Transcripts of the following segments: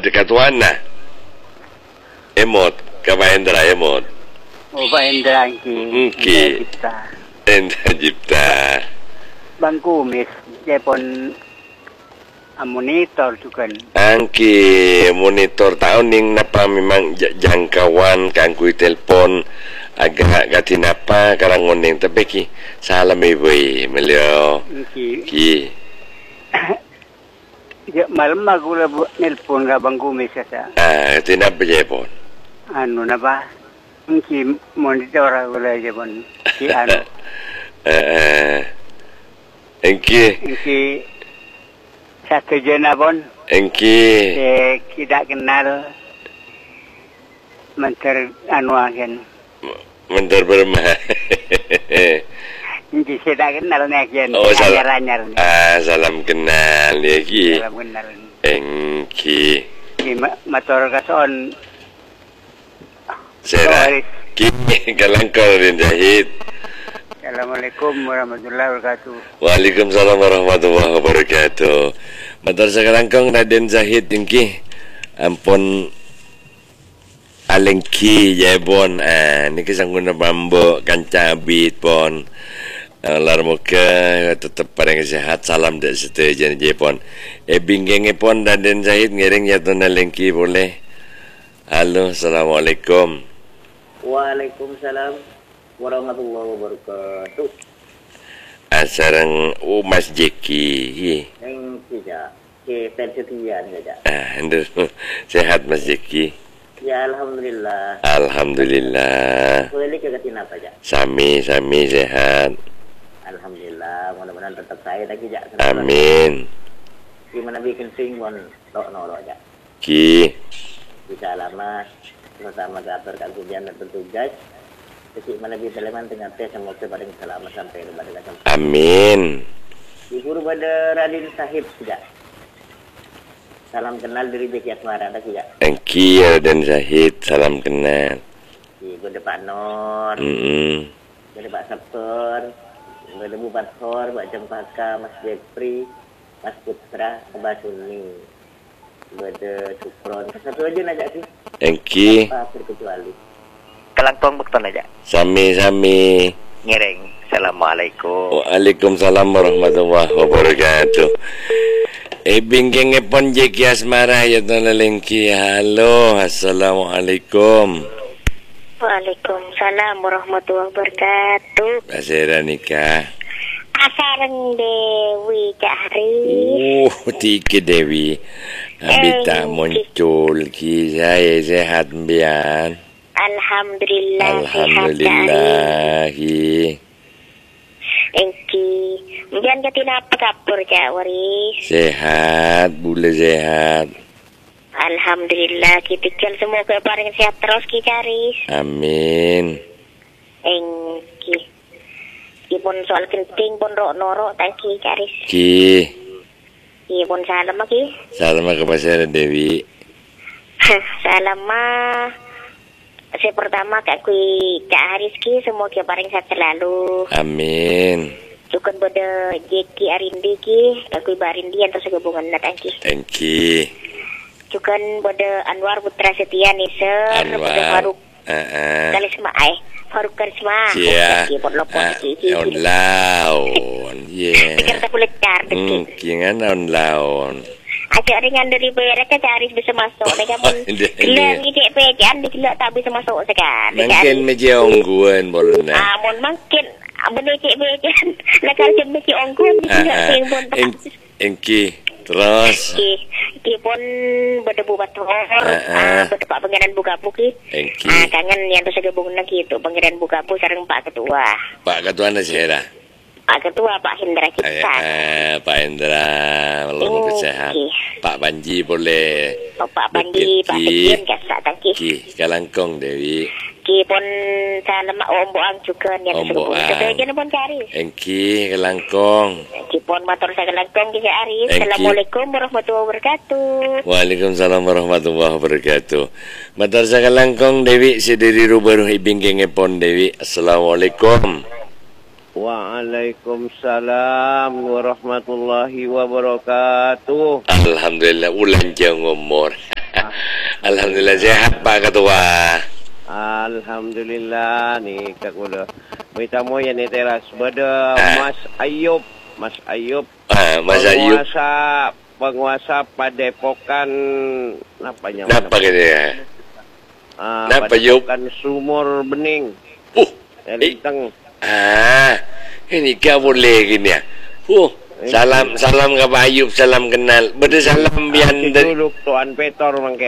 dekat Wana. Emot, ka Pak Hendra emot. Oh, Pak Hendra Engki. Hendra Cipta. Bang Kumis, dia pun monitor juga. Angki monitor tahun ning napa memang jangkauan kangkui telepon agak gati napa karang ngoneng tapi ki salam ibu melio ki ya malam aku nelpon ka Bang Kumis sa tinap jepon anu napa ki monitor aku la jepon ki anu engki satu jena pun engki tidak kenal menter anu agen menter bermah engki tidak kenal ni agen anyar salam kenal ya ki salam kenal engki motor kason Sera ki Kalangkong Raden Zahid. Assalamualaikum warahmatullahi wabarakatuh. Waalaikumsalam warahmatullahi wabarakatuh. Motor Kalangkong Raden Zahid tingki ampun alengki jebon niki sangguna bambu kancabit pon lar muka tetap paling sehat salam dak setujan jepon bingenge pon Raden Zahid ngiring ya tun alengki boleh. Halo, assalamualaikum. Waalaikumsalam warahmatullahi wabarakatuh. Sarang Mas Jeki. Yang tidak ke persetiaan saja. Sehat Mas Jeki. Ya alhamdulillah. Alhamdulillah. Boleh ke katina apa ya? Sami sehat. Alhamdulillah, mudah-mudahan tetap saya lagi ya. Amin. Gimana bikin sing pun no ya. Ki. Bisa lama bersama kantor kajian dan petugas. Jadi mana bisa leman dengan tes semoga paling selamat sampai kepada kasam. Amin. Ibu pada Raden Zahid tidak. Salam kenal dari Jeki Asmara tak tidak. Engki Raden Zahid salam kenal. Ibu ada Pak Nur. Ada Pak Sabtor. Ada Bu Bathor, Pak Cempaka, Mas Jepri, Mas Putra, Mbak Suni. Ada Supron. Satu aja najak sih. Engki. Apa terkecuali. Kalangkong bekton aja. Sami. Ngiring. Assalamualaikum. Waalaikumsalam warahmatullahi wabarakatuh. Bingkenge pon Jeki Asmara ya tun lengki. Halo, assalamualaikum. Waalaikumsalam warahmatullahi wabarakatuh. Pasera nikah. Asareng Dewi Cak Haris. Tiki Dewi. Habita muncul ki saya sehat mbian. Alhamdulillah. Alhamdulillah ki. Engki. Mbian katina apa kapur Cak Waris? Sehat, boleh sehat. Alhamdulillah kita tinggal semoga bareng sehat terus Ki Caris. Amin. Engki. Ipun soal kenting pun norok tangki Caris. Ki. Ipun salam Ki. Salam ke Pasera Dewi. Salam pertama Kak Kui Cak Haris Ki semoga bareng sehat selalu. Amin. Cukan pada Jeki Arindi Ki, Kak Kui Barindi yang terus gabungan natangki. Engki. Cukan pada Anwar Putra Setia Niser, pada Faruk Karisma Faruk Karisma. Iya. On laon. Iya. Kita boleh cari. Kingan on laon. Ajak dengan dari berak ke Caris bisa masuk. Mereka pun gila ni cek pejan, gila tak bisa masuk sekarang. Mungkin meja ongguan boleh. Mun mungkin benar cek pejan. Nak kerja meja ongguan tidak pun. Engki. Terus Ki pun berdebu Bathor berdepak pengiran buka-buki kangen yang terus gabung lagi itu pengiran buka-buki sareng Pak Ketua na siapa? Pak Ketua Pak Hendra kita Pak Hendra belum sehat. Pak Banji boleh. Pak Banji Pak Sekian kasat tangki Ki Kalangkong Dewi Ki pun salam Omboang juga yang tersebut. Setuju pun Caris. Engki Kalangkong. Ki pun motor saya Kalangkong Ki Caris. Assalamualaikum warahmatullahi wabarakatuh. Waalaikumsalam warahmatullahi wabarakatuh. Motor saya Kalangkong Dewi sediri rubaruh ibingking pon Dewi. Assalamualaikum. Waalaikumsalam warahmatullahi wabarakatuh. Alhamdulillah ulang jang umur. Alhamdulillah sehat Pak Ketua. Alhamdulillah ni Kak Kuda. Beritamu yang ni teras pada Mas Ayub. Mas Ayub. Penguasa Padepokan napanya? Napa dia? Padepokan Sumur Bening. Elinteng. Ini kau boleh gini ya. Salam ke Pak Ayub, salam kenal. Beda salam bian dari dulu Tuan Petor mangke.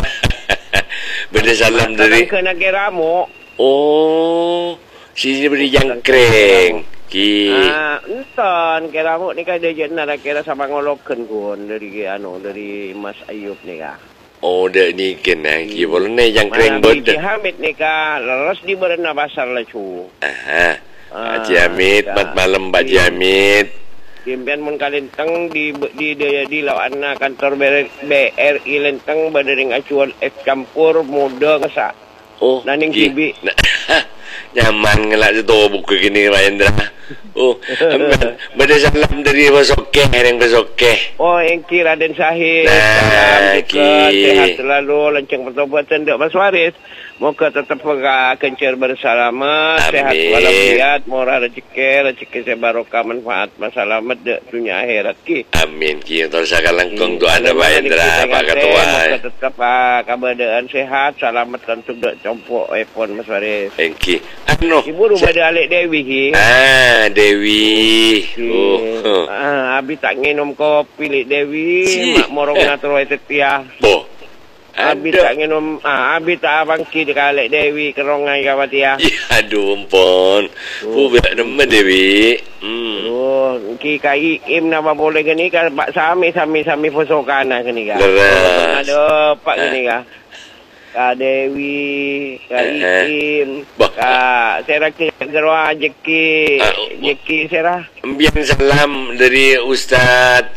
Beda salam dari kena keramu. Oh, sini beri jangkring. Ki. Enton keramu ni kan dia jenara kira sama ngoloken kun dari Mas Ayub ni kah. Oh, dak ni kena ki boleh ni jangkring bod. Haji Hamid ni kah leres di berena pasar lacu. Haji Hamid, mat malam Pak Haji Hamid. Kimpian mun kalinteng di lawan kantor BRI Lenteng badering acuan campur muda kesak. Oh, naning kibi. Nyaman ngelak tu buku gini Pak Hendra. Oh, beda salam dari Basokeh yang Basokeh. Oh, engki Raden Sahid. Salam sehat selalu, lancang pertobatan dek Mas Waris. Moga tetap kencer bersalamat, sehat walafiat, murah rezeki saya barokah manfaat masalamat dek dunia akhirat ki. Amin ki. Terus akan langkung doa Pak Hendra Pak Ketua. Moga tetap keadaan sehat, selamat dan sudah compok iPhone Mas Waris. Engki. Ibu rumah ada Alek Dewi ki. Dewi. Abi tak nginum kopi Lek Dewi, mak morong natro setia. Abi tak nginum, abi tak abang ki di Alek Dewi kerongai kawatia. Aduh ampun. Biar demen Dewi. Ki kai im nama boleh gini kan pak sami posokan gini kan. Ada pak gini kan. Kak Dewi, Kak Iim, Kak Serah Gerwa Jeki Serah. Biar salam dari Ustaz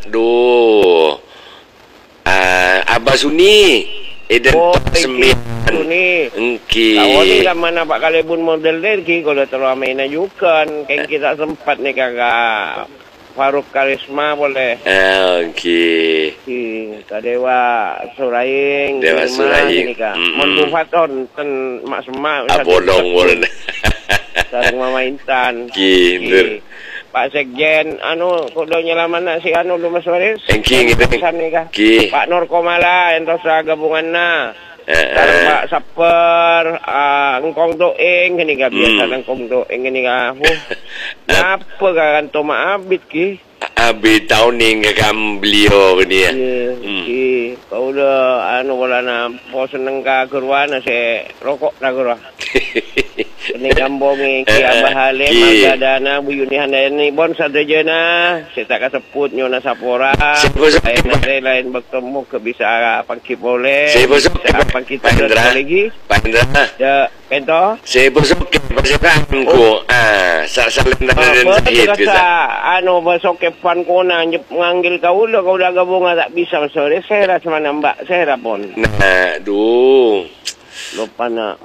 Abah Suni. Sembilan. Engki. Awal ni lah mana Pak Kalebun model lagi kalau terlalu main ajukan. Kan kita sempat ni kakak Faruk Karisma boleh. Okey. Kak Dewa Suraing. Dewa Suraing. Mengufaton ten mak semak. Bolong boleh. Sarang Mama Intan. Kinder. Pak Sekjen, kudo nyelaman nak si lu Mas Waris. Engki. Pak Nur Komala, entos gabungan na. Pak Saper, engkong doeng, ini ka biasa engkong doeng, ini ka. Apa ka kanto maabit ki? Abit tahun ni ngakam beliau ni ya. Kau dah wala na po seneng ka kurwana si rokok na kurwa. Ini gambong ki abahale magadana buyunihan ni bon sadejana saya tak sebut nyona sapora lain bertemu ke bisa pangki boleh apa kita lagi Pandra ya ento saya besok ke pasangku saling dan kita besok ke pan kona nganggil kau dah gabung tak bisa sore saya rasa mana mbak saya rapon lupa nak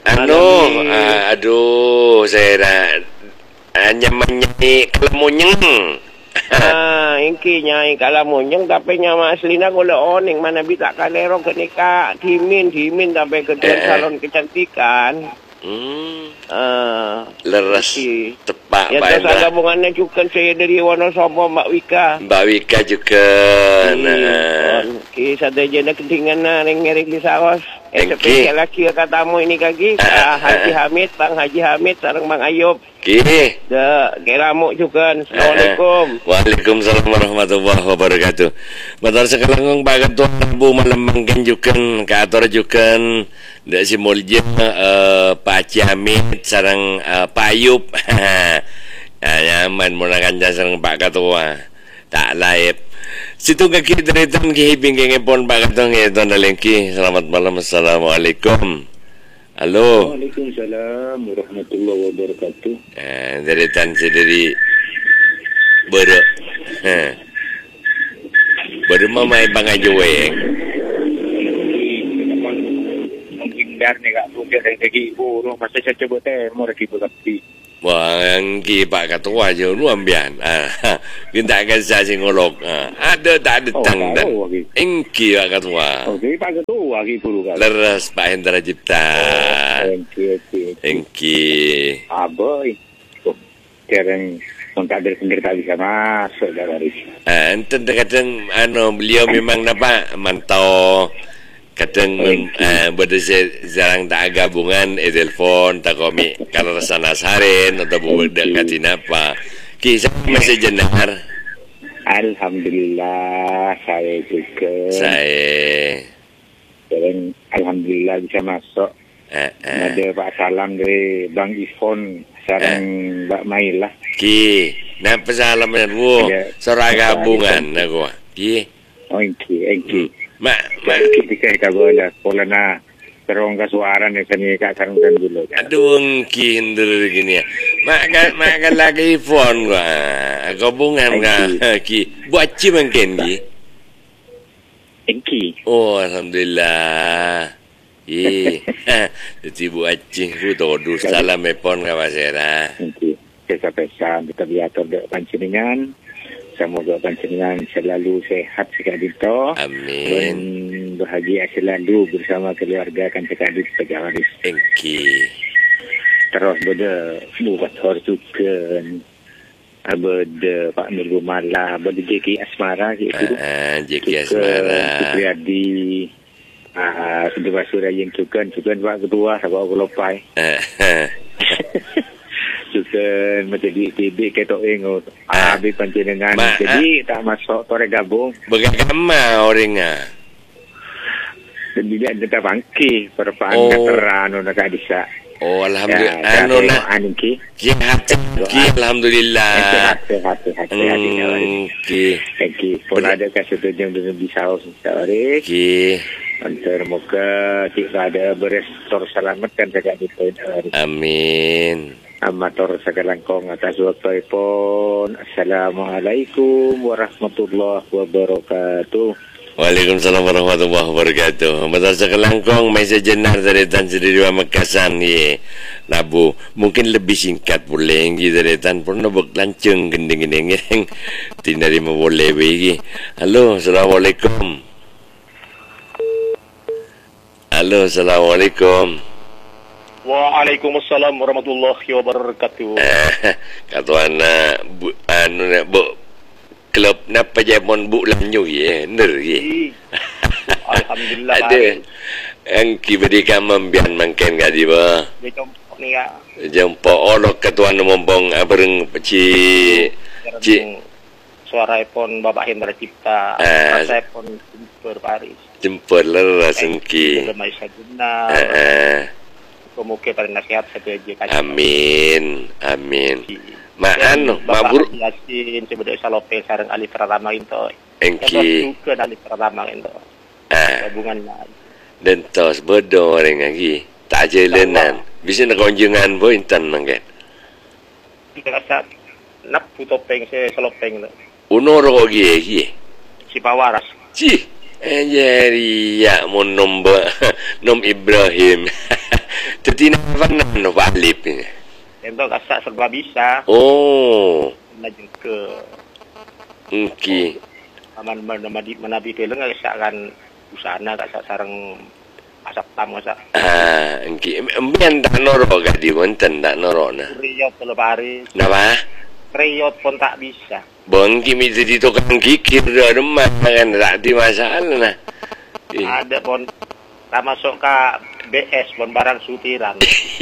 aduh saya dah nyaman-nyanyi kalamunyeng ingki nyai kalamunyeng tapi nyama aslina gula oning mana bisa kalero kenika dimin tapi kemudian salon kecantikan leres tepak ya terus gabungannya juga saya dari Wonosobo Mbak Wika juga kisah dajana ketinggalan ring-ring di sawas spesial lagi katamu ini kaki Haji Hamid Bang Haji Hamid sareng Bang Ayub keramu juga. Assalamualaikum. Waalaikumsalam warahmatullahi wabarakatuh. Batar sekalangong Pak Ketua Bu malam mangkenjukan kaator jukan dak si mulja Pak Haji Hamid sareng Pak Ayub. Nyaman munakan sareng Pak Ketua. Tak laip. Situ kaki teritan ki pinggenge pon Pak Ketua ngeton dalengki. Selamat malam. Assalamualaikum. Halo. Waalaikumsalam warahmatullahi wabarakatuh. Dari tan dari bero. Baru mamai bang ajueng. Mungkin biar ni kak bukan dari segi ibu, rumah saya coba teh mau lagi berkati. Wah, angki Pak Ketua je nu ambian. Kita akan saya singolog. Ada tak ada tang dan. Angki Pak Ketua. Okey, Pak Ketua gitu kan. Leras Pak Hendra Cipta. Angki. Aboy. Sekarang tak ada tak bisa masuk dari. Enten kadang beliau memang nampak mantau. Kadang jarang tak gabungan telefon tak komik kalau rasa nasarin atau budak katin apa kisah masih jenar. Alhamdulillah saya juga dan alhamdulillah bisa masuk. Ada Pak Salam dari Bang Ifon sekarang Mbak Mailah napa salam bu seorang gabungan aku Engki Mak ketika kabar pola na terong kasuaran yang kami karung dulu. Aduh engki hinder gini ya. Mak lagi phone gua. Gabungan ki. Buat ci mungkin ki. Engki. Oh alhamdulillah. Jadi buat ci ku todu salam epon kawasera. Engki. Pesa-pesa kita biatur dek pancingan. Semoga panjenengan selalu sehat sekali to. Amin. Dan bahagia selalu bersama keluarga kan sekali pejawaris. Engki. Terus beda buat hor juga. Beda Pak Nur Gumala, beda JK Asmara gitu. JK Asmara. Supriyadi. Sudah surah yang juga Pak Ketua sama aku lupa. Juga macam di TB ketok engot habis panjenengan jadi tak masuk tore gabung bagaimana orangnya jadi dia bangki perpaan terano nak bisa alhamdulillah aniki alhamdulillah sehat pola ada kesetujuan dengan bisa sore antar muka tidak ada berestor selamatkan segala itu amin. Amator sakalangkong atas waktu pun. Assalamualaikum warahmatullahi wabarakatuh. Waalaikumsalam warahmatullahi wabarakatuh. Amator sakalangkong may sejenar dari Tan Sri Makasan ye. Nabu mungkin lebih singkat boleh ngi dari Tan pun nabok lanceng gending-gending yang tinari boleh begi. Halo, assalamualaikum. Halo, assalamualaikum. Waalaikumsalam warahmatullahi wabarakatuh. Kata anak bu klub napa jamon bu lanyu ye ner ye. Alhamdulillah. Ada angki berikan membian mangken gadi ba. Dia jompo ni ya. Jompo olok ketua nombong abereng ci suara pun Bapak Hendra Cipta, saya pun jempur Paris. Jempur leras engki. Lemai saguna. Kemuke pada nasihat satu aja. Amin, amin. Maan, mabur. Yasin sebagai salope sareng alif pertama itu. Engki. Juga alif pertama itu. Gabungannya. Dan tos bodoh orang lagi. Tak jelenan. Bisa nak kunjungan bo intan mangket. Kita rasa nak putopeng se salopeng tu. Unoro gi. Si Pawaras. Ci. Jadi ya mon nom Ibrahim. Tetina warna no Alip ni. Entah rasa serba bisa. Oh. Lanjut ke. Engki. Aman menabi peleng akan usana kat sareng asap tam masa. Engki. Embian tak noro gadi wonten tak noro na. Riyot Paris. Napa? Riyot pun tak bisa. Bangki mi jadi tukang kikir dah rumah kan tak di masalah nah. Ada pun tak masuk ke BS pun barang sutiran.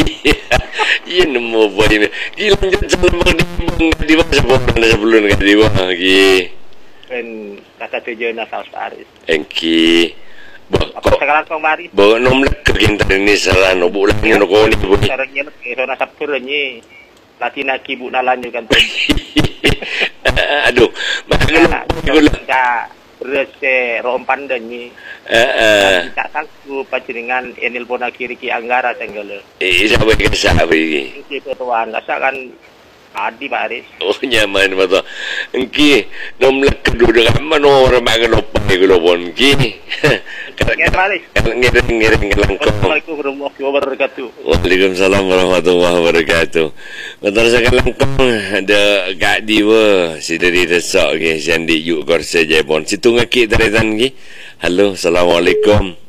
Iya nemu buat ini. Gila jangan di mana sebelum kan di mana lagi. Ben kata tujuan asal Paris. Engki. Kok sekarang kau mari? Bawa nom lek kita ini salah no bulan ni no kau ni buat. Caranya lek rona sabtu ni. Latina kibu nalan juga kan. Aduh, makanya ka rese rompan dan ni. Tak sanggup panjenengan enil pun kiri ki anggara tenggale. Sampai ke sahabat ini. Itu tuan, asalkan Adi Pak Haris. Oh nyaman betul. Engki nom lekedu dengan mana orang makan opai kalau pun engki. Ngiring langkong. Assalamualaikum warahmatullahi wabarakatuh. Waalaikumsalam warahmatullahi wabarakatuh. Betul sekali langkong ada Kak Diwa si dari Resok ke Sandi yuk korse Jepun. Situ ngaki taretan ki. Halo, assalamualaikum.